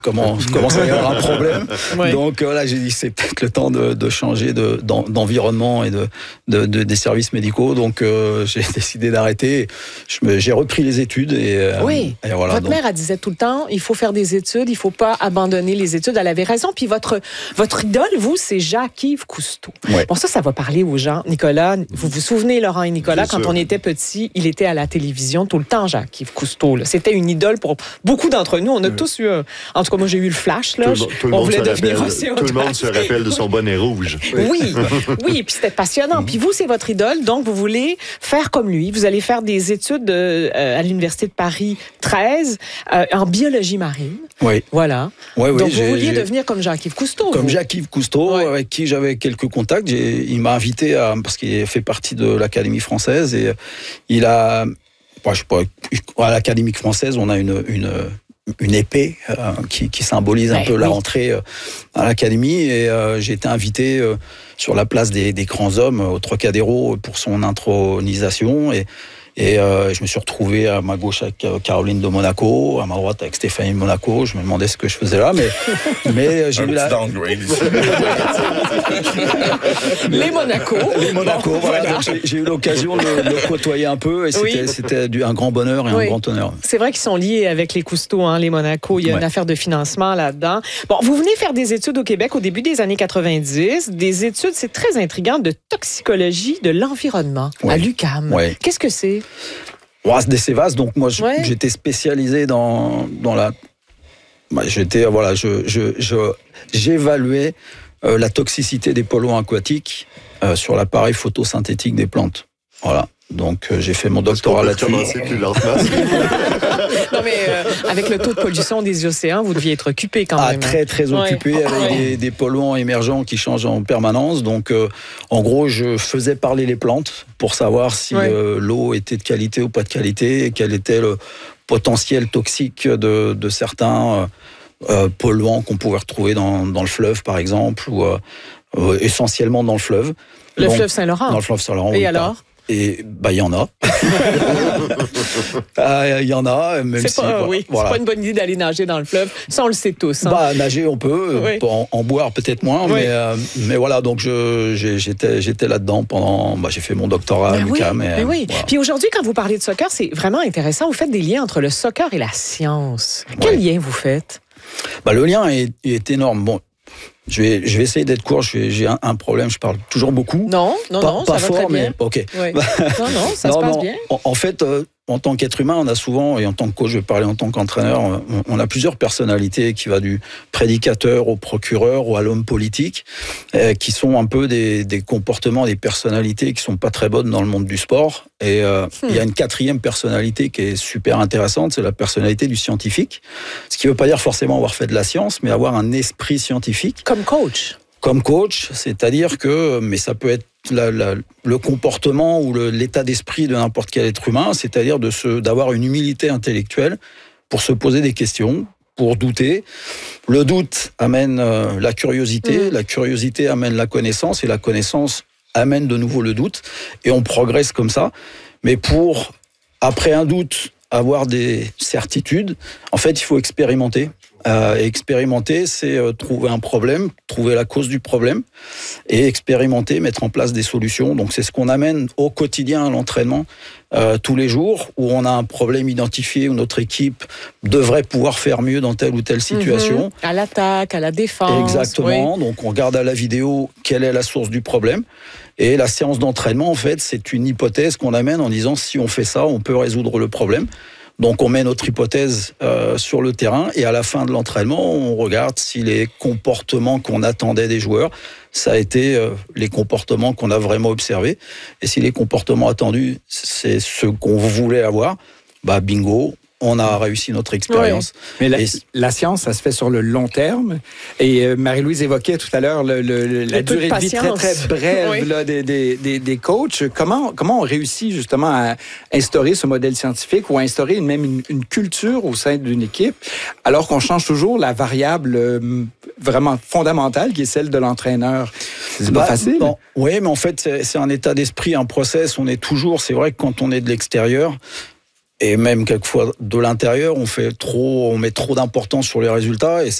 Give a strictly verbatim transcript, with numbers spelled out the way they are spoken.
Comment commence à y avoir un problème. Ouais. Donc voilà, j'ai dit c'est peut-être le temps de, de changer de, d'en, d'environnement et de, de, de des services médicaux. Donc euh, j'ai décidé d'arrêter. Je me, j'ai repris les études et oui. Et voilà, votre donc... mère elle disait tout le temps, il faut faire des études, il faut pas abandonner les études. Elle avait raison. Puis votre votre idole, vous, c'est Jacques-Yves Cousteau. Ouais. Bon ça, ça va parler aux gens. Nicolas, vous vous souvenez Laurent et Nicolas, Bien quand sûr. on était petits, il était à la télévision tout le temps, Jacques-Yves Cousteau. Là. C'était une idole pour beaucoup d'entre nous. On a oui. tous eu, un... en tout cas moi j'ai eu le flash. Là, tout, tout, le on monde voulait se devenir rappelle, aussi tout le monde se rappelle de son bonnet rouge. Oui, oui, puis c'était passionnant. Puis vous, c'est votre idole, donc vous voulez faire comme lui. Vous allez faire des études de, euh, à l'Université de Paris treize euh, en biologie marine. Oui. Voilà. Oui, oui, donc j'ai, vous vouliez j'ai... devenir comme Jacques-Yves Cousteau. Comme vous. Jacques-Yves Cousteau, ouais. avec qui j'avais quelques contacts. J'ai, il m'a invité à, parce qu'il fait partie de l'Académie française et il a, bon, je sais pas, à l'Académie française, on a une, une une épée euh, qui, qui symbolise un ouais, peu oui. la rentrée euh, à l'Académie et euh, j'ai été invité euh, sur la place des, des grands hommes au Trocadéro pour son intronisation et Et euh, je me suis retrouvé à ma gauche avec Caroline de Monaco, à ma droite avec Stéphanie de Monaco. Je me demandais ce que je faisais là, mais, mais j'ai un eu la... Les Monaco. Les Monaco, bon, voilà. voilà. Donc j'ai, j'ai eu l'occasion de le côtoyer un peu et c'était, oui. c'était du, un grand bonheur et oui. un grand honneur. C'est vrai qu'ils sont liés avec les Cousteau, hein, les Monaco. Il y a ouais. une affaire de financement là-dedans. Bon, vous venez faire des études au Québec au début des années quatre-vingt-dix. Des études, c'est très intriguant, de toxicologie de l'environnement ouais. à l'U Q A M. Ouais. Qu'est-ce que c'est? Ouais, c'est assez vaste. Donc moi, je, ouais. j'étais spécialisé dans dans la. Bah, j'étais voilà, je, je, je j'évaluais euh, la toxicité des polluants aquatiques euh, sur l'appareil photosynthétique des plantes. Voilà. Donc euh, j'ai fait mon doctorat là-dessus. Commencer plus lentement. Non mais euh, avec le taux de pollution des océans, vous deviez être occupé quand ah, même. Très très occupé ouais. avec ouais. des, des polluants émergents qui changent en permanence. Donc euh, en gros, je faisais parler les plantes pour savoir si ouais. euh, l'eau était de qualité ou pas de qualité et quel était le potentiel toxique de, de certains euh, euh, polluants qu'on pouvait retrouver dans, dans le fleuve par exemple ou euh, euh, essentiellement dans le fleuve. Le Donc, fleuve Saint-Laurent. Dans le fleuve Saint-Laurent. Et oui, alors? Pas. Et bah il y en a. Il euh, y en a, même c'est si pas, voilà, oui, voilà. c'est pas une bonne idée d'aller nager dans le fleuve. Ça on le sait tous. Hein. Bah nager on peut, oui. en, en boire peut-être moins, oui. mais euh, mais voilà donc je j'ai, j'étais j'étais là-dedans pendant bah j'ai fait mon doctorat ben à l'U Q A M. Oui, mais oui. Voilà. Puis aujourd'hui quand vous parlez de soccer, c'est vraiment intéressant. Vous faites des liens entre le soccer et la science. Quel oui. lien vous faites? Bah le lien est, est énorme. Bon. Je vais, je vais essayer d'être court. Je vais, j'ai un, un problème. Je parle toujours beaucoup. Non, non, pas, non, pas ça fort, va très mais bien. ok. Oui. Non, non, ça non, se passe non, bien. En, en fait, euh, en tant qu'être humain, on a souvent, et en tant que coach, je vais parler en tant qu'entraîneur, on, on a plusieurs personnalités qui va du prédicateur au procureur ou à l'homme politique, euh, qui sont un peu des, des comportements, des personnalités qui sont pas très bonnes dans le monde du sport. Et euh, hmm. il y a une quatrième personnalité qui est super intéressante, c'est la personnalité du scientifique. Ce qui veut pas dire forcément avoir fait de la science, mais avoir un esprit scientifique. Comme coach. Comme coach, c'est-à-dire que, mais ça peut être la, la, le comportement ou le, l'état d'esprit de n'importe quel être humain, c'est-à-dire de se, d'avoir une humilité intellectuelle pour se poser des questions, pour douter. Le doute amène euh, la curiosité, mmh. la curiosité amène la connaissance et la connaissance amène de nouveau le doute et on progresse comme ça. Mais pour, après un doute, avoir des certitudes, en fait, il faut expérimenter. Euh, expérimenter, c'est euh, trouver un problème, trouver la cause du problème et expérimenter, mettre en place des solutions. Donc c'est ce qu'on amène au quotidien à l'entraînement euh, tous les jours où on a un problème identifié où notre équipe devrait pouvoir faire mieux dans telle ou telle situation. Mmh. À l'attaque, à la défense. Exactement. Oui. Donc on regarde à la vidéo quelle est la source du problème. Et la séance d'entraînement, en fait, c'est une hypothèse qu'on amène en disant si on fait ça, on peut résoudre le problème. Donc on met notre hypothèse euh, sur le terrain et à la fin de l'entraînement, on regarde si les comportements qu'on attendait des joueurs, ça a été euh, les comportements qu'on a vraiment observés. Et si les comportements attendus, c'est ce qu'on voulait avoir, bah bingo, on a réussi notre expérience. Oui. Mais la, et... la science, ça se fait sur le long terme. Et euh, Marie-Louise évoquait tout à l'heure le, le, le, la durée de, de vie très, très brève oui. là, des, des, des, des coachs. Comment, comment on réussit justement à instaurer ce modèle scientifique ou à instaurer une, même une, une culture au sein d'une équipe, alors qu'on change toujours la variable euh, vraiment fondamentale qui est celle de l'entraîneur? C'est bah, pas facile. Bon, oui, mais en fait, c'est, c'est un état d'esprit, un process. On est toujours, c'est vrai que quand on est de l'extérieur, et même quelquefois de l'intérieur, on fait trop, on met trop d'importance sur les résultats et